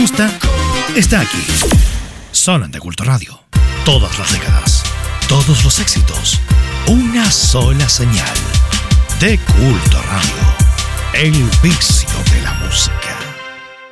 gusta, está aquí. Solo en De Culto Radio. Todas las décadas, todos los éxitos, una sola señal. De Culto Radio. El vicio de la música.